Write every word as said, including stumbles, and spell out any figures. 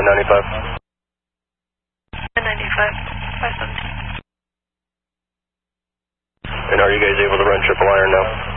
one ninety-five. one ninety-five, five seventeen. And are you guys able to run triple iron now?